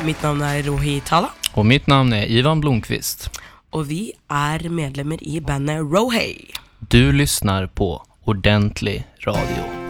Mitt namn är Rohi Tala. Och mitt namn är Ivan Blomqvist. Och vi är medlemmar i bandet Rohi. Du lyssnar på Ordentlig Radio.